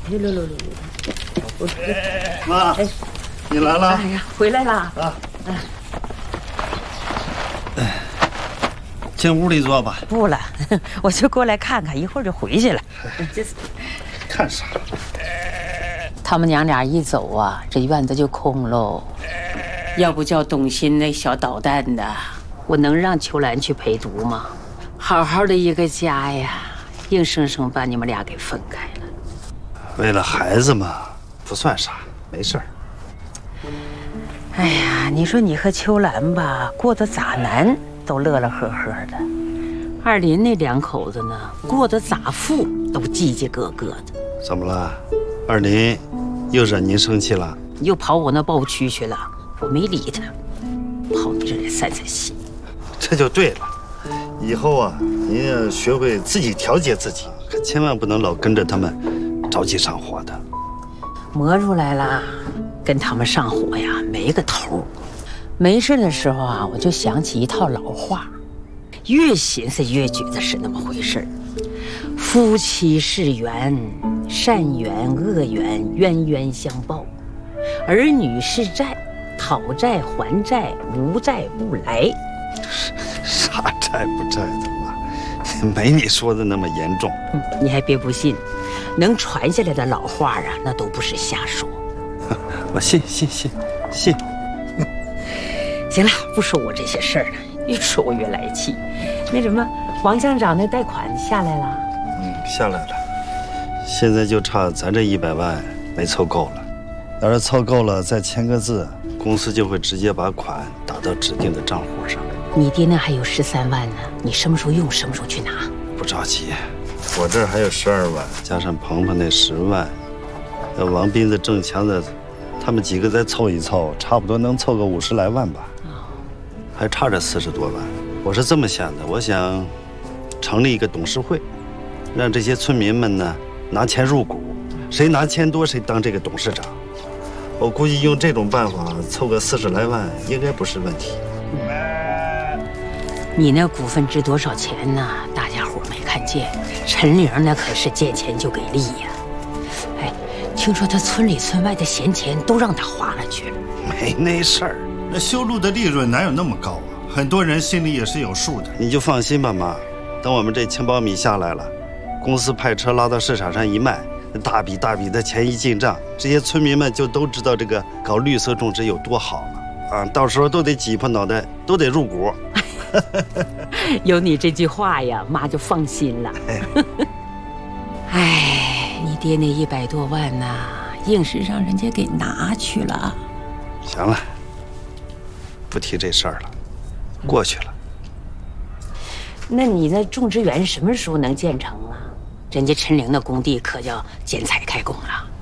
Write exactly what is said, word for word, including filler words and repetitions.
溜溜溜溜溜。我妈，哎，你来了。 哎呀，回来啦！啊， 哎，进屋里坐吧。 不了，我就过来看看，一会儿就回去了。这是看啥？ 他们娘俩一走啊，这院子就空喽。要不叫董鑫那小捣蛋的，我能让秋兰去陪读吗？好好的一个家呀，硬生生把你们俩给分开了。 为了孩子嘛，不算啥，没事儿。 哎呀，你说你和秋兰吧，过得咋难都乐乐呵呵的。二林那两口子呢，过得咋富都叽叽咯咯的。 怎么了？二林又惹您生气了？ 又跑我那包区去了，我没理他，跑你这来散散心。 这就对了。以后啊，您要学会自己调节自己，可千万不能老跟着他们着急上火的。 磨出来了，跟他们上火呀没个头。没事的时候啊，我就想起一套老话，越寻思越觉得是那么回事儿。夫妻是缘，善缘恶缘，冤冤相报；儿女是债，讨债还债，无债不来。 啥债不债的嘛，没你说的那么严重。 嗯，你还别不信，能传下来的老话啊，那都不是瞎说。 我信信信信。 行了，不说我这些事儿了，越说我越来气。那什么，王乡长那贷款下来了？ 嗯，下来了。现在就差咱这一百万没凑够了。要是凑够了，再签个字，公司就会直接把款打到指定的账户上。 你爹那还有十三万呢，你什么时候用，什么时候去拿？ 不着急，我这儿还有十二万，加上鹏鹏那十万，那王斌子、郑强的，他们几个再凑一凑，差不多能凑个五十来万吧。还差这四十多万。我是这么想的，我想成立一个董事会，让这些村民们呢拿钱入股，谁拿钱多谁当这个董事长。我估计用这种办法凑个四十来万应该不是问题。 你那股份值多少钱呢？大家伙没看见，陈玲那可是见钱就给力呀。哎，听说他村里村外的闲钱都让他花了去了。 没那事儿， 那修路的利润哪有那么高啊？很多人心里也是有数的。 你就放心吧，妈。等我们这青苞米下来了，公司派车拉到市场上一卖，大笔大笔的钱一进账，这些村民们就都知道这个搞绿色种植有多好了啊！到时候都得挤破脑袋，都得入股。 有你这句话呀，妈就放心了。哎，你爹那一百多万呐、啊，硬是让人家给拿去了。 行了，不提这事儿了，过去了。 那你那种植园什么时候能建成啊？人家陈玲的工地可叫剪彩开工了。